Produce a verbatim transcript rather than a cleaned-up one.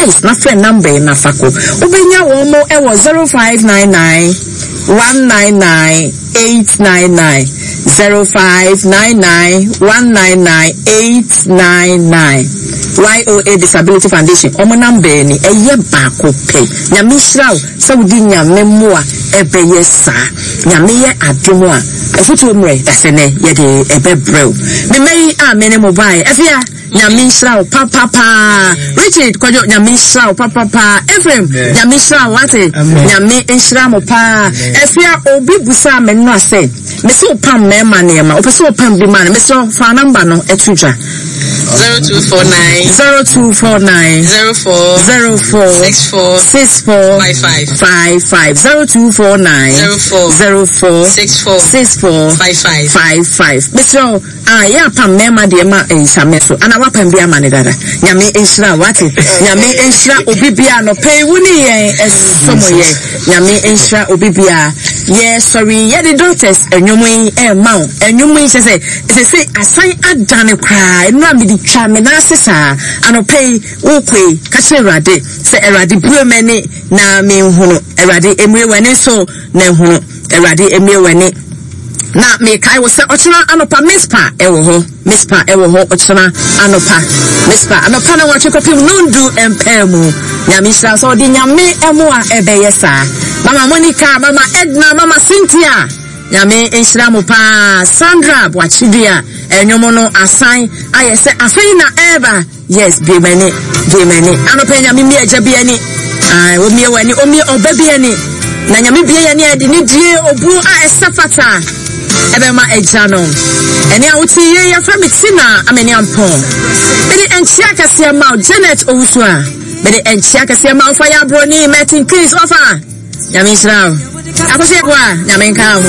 voice na friend number na fako ubenya wo mo e wo zero five nine nine one nine nine eight nine nine zero five nine nine one nine nine eight nine nine. Y O A Disability Foundation omo number ni eye baako pe nyame hiraw saudi nyame mo a ebeye sa nyame ye adomo a efutu mre dasene ye de ebebrel me mai a me ne mobile efia nyame hiraw papa pa Richard kwajo nyame hiraw papa pa Ephraim nyame hiraw wate nyame hiraw mo pa efia obi busa me no ase me so pam me ma ne ma opeso pam bi ma me so fa number no etuja zero two four nine zero two four nine zero four zero four six four six four five five five five zero two four nine zero four zero four six four six four five five five five. Mister ah ya pam mema de ma ensame so ana wapam bia ma ne dada nyame enhira wate nyame enhira obi bia no pay wuni yen esomo ye nyame enhira obi bia yes sorry ye the doctors enwomu e ma enwomu se se se se asan adane kra no am di twa me na sesa ano pay ukwe ka se erade se erade bue meni na me hunu erade emwe wani so na hunu erade emwe wani na me kai wo se ochina anopa mispa ewo ho mispa ewo ho ochina anopa mispa anopa na wache kopim nundu empemu nyame hira so di nyame emu a ebeye sa mama Monica mama Edna mama Cynthia nyame enhira mo pa Sandra Bwachidia enyomo no asan ayese asan na eba yes be many be many anopa nyame mi agya bi ani ai o mi wani o mi obabi ani na nyame bi ani ade ni die obu a esafata ebema ejano eni awuti ye ya famitina ameni ampon bidi enchia kase ma Janet owusu a bidi enchia kase ma fa ya broni metin case ofa nyame hira akose kwa nyame nka ho